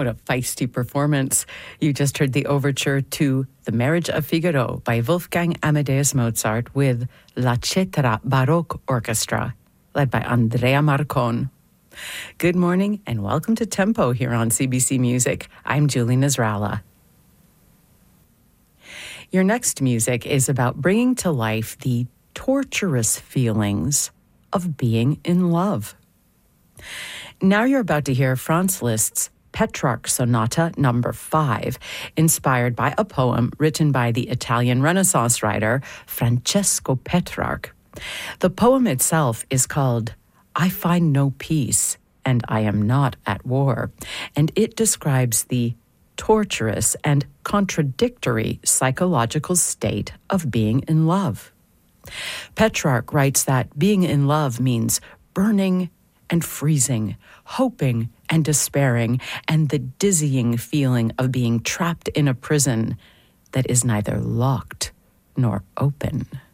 What a feisty performance. You just heard the overture to The Marriage of Figaro by Wolfgang Amadeus Mozart with La Cetra Baroque Orchestra, led by Andrea Marcon. Good morning and welcome to Tempo here on CBC Music. I'm Julie Nasrallah. Your next music is about bringing to life the torturous feelings of being in love. Now you're about to hear Franz Liszt's Petrarch Sonata No. 5, inspired by a poem written by the Italian Renaissance writer Francesco Petrarch. The poem itself is called I Find No Peace and I Am Not at War, and it describes the torturous and contradictory psychological state of being in love. Petrarch writes that being in love means burning and freezing, hoping and despairing, and the dizzying feeling of being trapped in a prison that is neither locked nor open.